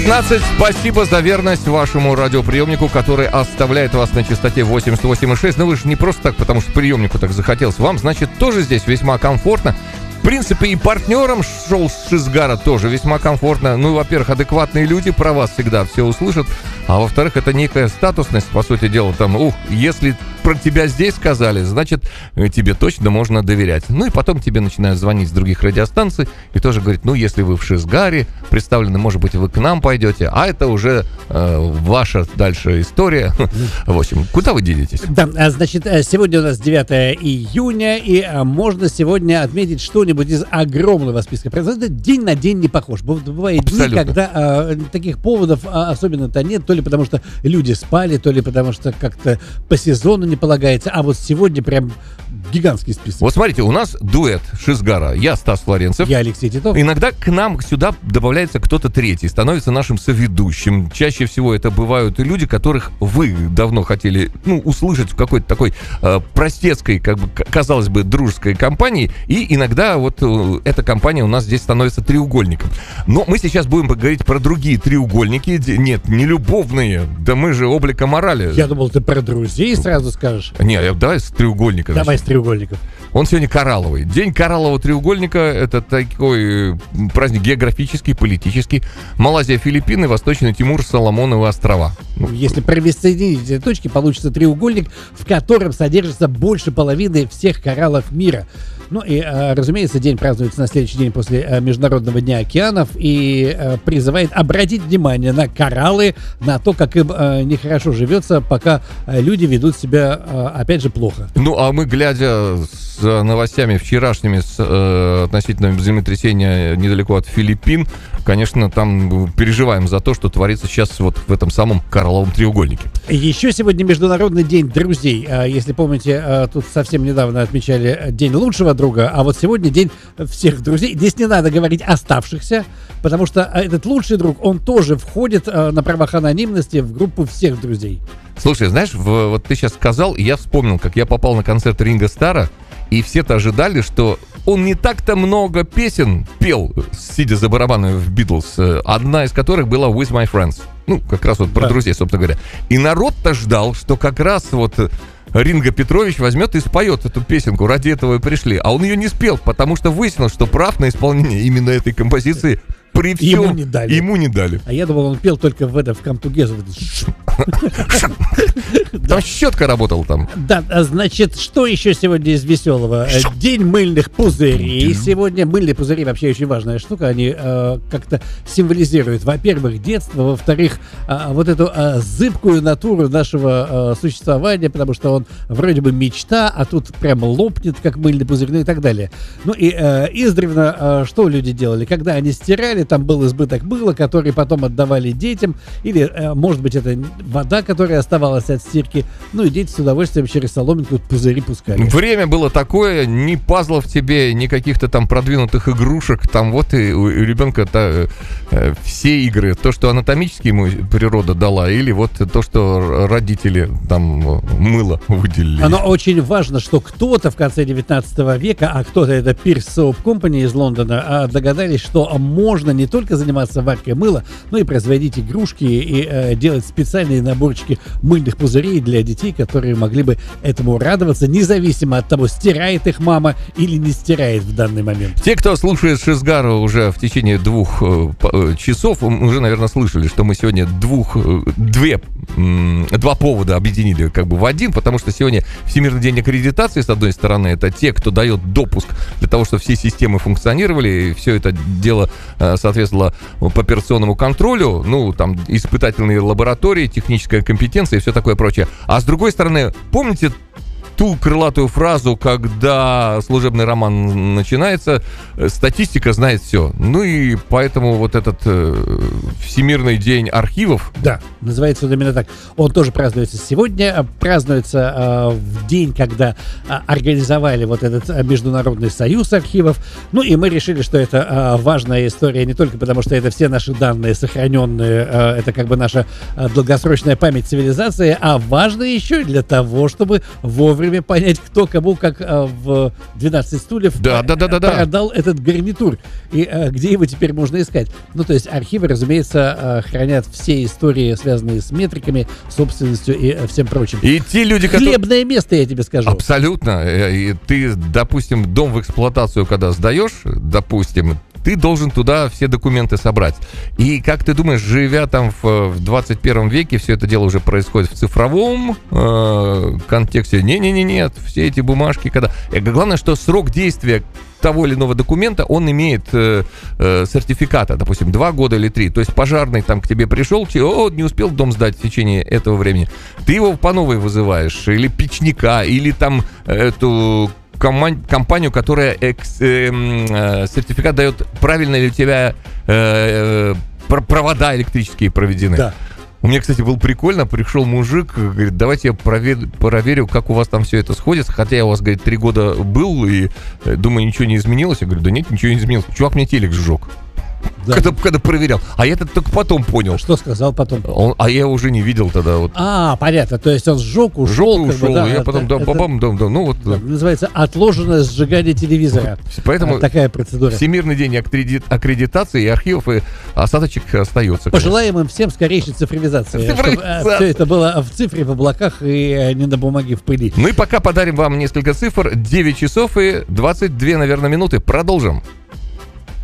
15. Спасибо за верность вашему радиоприемнику, который оставляет вас на частоте 88,6. Но вы же не просто так, потому что приемнику так захотелось. Вам, значит, тоже здесь весьма комфортно. В принципе, и партнерам шоу Шизгара тоже весьма комфортно. Ну, во-первых, адекватные люди про вас всегда все услышат. А во-вторых, это некая статусность, по сути дела. Там, если про тебя здесь сказали, значит, тебе точно можно доверять. Ну, и потом тебе начинают звонить с других радиостанций и тоже говорить, ну, если вы в Шизгаре представлены, может быть, вы к нам пойдете. А это уже ваша дальше история. В общем, куда вы денетесь? Да, значит, сегодня у нас 9 июня, и можно сегодня отметить что-нибудь из огромного списка. Это день на день не похож. Бывают дни, когда таких поводов особенно-то нет, то ли потому что люди спали, то ли потому что как-то по сезону не полагается. А вот сегодня прям гигантский список. Вот смотрите, у нас дуэт Шизгара. Я Стас Флоренцев. Я Алексей Титов. Иногда к нам сюда добавляется кто-то третий, становится нашим соведущим. Чаще всего это бывают и люди, которых вы давно хотели, услышать в какой-то такой простецкой, как бы, казалось бы, дружеской компании. И иногда вот эта компания у нас здесь становится треугольником. Но мы сейчас будем говорить про другие треугольники. Нет, не любовные. Да мы же облика морали. Я думал, ты про друзей сразу скажешь. Не, давай с треугольника. Давай с треугольников. Он сегодня коралловый. День кораллового треугольника — это такой праздник географический, политический. Малайзия, Филиппины, Восточный Тимур, Соломоновы острова. Если присоединить эти точки, получится треугольник, в котором содержится больше половины всех кораллов мира. Ну и, разумеется, день празднуется на следующий день после Международного дня океанов и призывает обратить внимание на кораллы, на то, как им нехорошо живется, пока люди ведут себя, опять же, плохо. Ну, а мы, глядя с новостями вчерашними относительно землетрясения недалеко от Филиппин, конечно, там переживаем за то, что творится сейчас вот в этом самом коралловом треугольнике. Еще сегодня Международный день друзей. Если помните, тут совсем недавно отмечали День лучшего друга, а вот сегодня день всех друзей. Здесь не надо говорить оставшихся, потому что этот лучший друг, он тоже входит на правах анонимности в группу всех друзей. Слушай, знаешь, вот ты сейчас сказал, и я вспомнил, как я попал на концерт Ринго Стара, и все-то ожидали, что он не так-то много песен пел, сидя за барабанами в Битлз, одна из которых была «With My Friends». Ну, как раз вот про друзей, собственно говоря. И народ-то ждал, что как раз вот Ринго Петрович возьмет и споет эту песенку. Ради этого и пришли. А он ее не спел, потому что выяснилось, что прав на исполнение именно этой композиции при всем ему не дали. А я думал, он пел только в Come Together. Там щетка работала там. Да, значит, что еще сегодня из веселого? День мыльных пузырей. Сегодня мыльные пузыри вообще очень важная штука. Они как-то символизируют, во-первых, детство, во-вторых, вот эту зыбкую натуру нашего существования, потому что он вроде бы мечта, а тут прям лопнет, как мыльный пузырь, ну и так далее. Ну и издревно что люди делали? Когда они стирали, там был избыток мыла, который потом отдавали детям, или, может быть, это вода, которая оставалась от стирки, ну и дети с удовольствием через соломинку пузыри пускали. Время было такое, ни пазлов тебе, ни каких-то там продвинутых игрушек, там вот и у ребенка все игры, то, что анатомически ему природа дала, или вот то, что родители там мыло выделили. Оно очень важно, что кто-то в конце 19 века, а кто-то, это Pierce Soap Company из Лондона, догадались, что можно не только заниматься варкой мыла, но и производить игрушки и делать специальные наборчики мыльных пузырей для детей, которые могли бы этому радоваться, независимо от того, стирает их мама или не стирает в данный момент. Те, кто слушает Шизгару уже в течение 2 часов, уже, наверное, слышали, что мы сегодня два повода объединили как бы в один, потому что сегодня Всемирный день аккредитации, с одной стороны, это те, кто дает допуск для того, чтобы все системы функционировали, и все это дело соответствовало по операционному контролю, ну, там, испытательные лаборатории, техническая компетенция и все такое прочее. А с другой стороны, помните ту крылатую фразу, когда служебный роман начинается, статистика знает все. Ну и поэтому вот этот Всемирный день архивов, Да, называется он именно так. Он тоже празднуется сегодня, празднуется в день, когда организовали вот этот Международный союз архивов. Ну и мы решили, что это важная история не только потому, что это все наши данные сохраненные, это как бы наша долгосрочная память цивилизации, а важно еще и для того, чтобы вовремя понять, кто кому, как в 12 стульев продал этот гарнитур и где его теперь можно искать. Ну, то есть архивы, разумеется, хранят все истории, связанные с метриками, собственностью и всем прочим. И те люди, хлебное место, я тебе скажу. Абсолютно. И ты, допустим, дом в эксплуатацию, когда сдаешь, допустим, ты должен туда все документы собрать. И как ты думаешь, живя там в 21 веке, все это дело уже происходит в цифровом контексте? Нет, все эти бумажки, когда... Главное, что срок действия того или иного документа, он имеет сертификата, допустим, 2 года или 3. То есть пожарный там к тебе пришел, не успел дом сдать в течение этого времени. Ты его по новой вызываешь, или печника, или там эту компанию, которая сертификат дает, правильно ли у тебя провода электрические проведены. Да. У меня, кстати, было прикольно, пришел мужик, говорит, давайте я проверю, как у вас там все это сходится, хотя я у вас, говорит, 3 года был, и думаю, ничего не изменилось. Я говорю, да нет, ничего не изменилось. Чувак мне телек сжег. Да. Когда проверял. А я это только потом понял. Что сказал потом? А я уже не видел тогда. Вот. Понятно. То есть он сжег, ушел. Я потом, называется отложенное сжигание телевизора. Поэтому такая процедура. Всемирный день аккредитации и архивов, и осадочек остается. Пожелаем им всем скорейшей цифровизации. Чтобы все это было в цифре, в облаках и не на бумаге в пыли. Ну и пока подарим вам несколько цифр. 9 часов и 22, наверное, минуты. Продолжим.